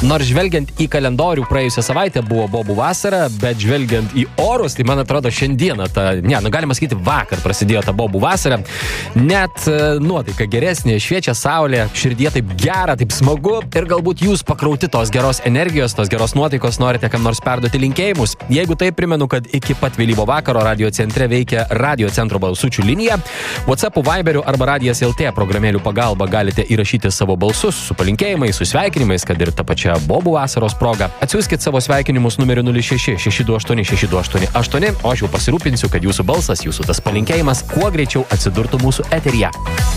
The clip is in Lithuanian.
Nors žvelgiant į kalendorių praėjusią savaitę buvo bobų vasara, bet žvelgiant į orus, tai man atrodo šiandieną galima sakyti vakar prasidėjo ta bobų vasara. Net nuotaika geresnė, šviečia saulė, širdie taip gera, taip smagu ir galbūt jūs pakrauti tos geros energijos, tos geros nuotaikos norite kam nors perduoti linkėjimus. Jeigu tai primenu, kad iki pat vėlyvo vakaro radio centre veikia radio centro balsučių linija. WhatsApp'u, Viberiu arba Radijas LT programėlių pagalba galite įrašyti savo balsus su palinkėjimais, su sveikinimais, kad ir ta pačia bobų vasaros proga. Atsiųskit savo sveikinimus numeriu 06 628 628, o aš jau pasirūpinsiu, kad jūsų balsas, jūsų tas palinkėjimas kuo greičiau atsidurtų mūsų eteryje.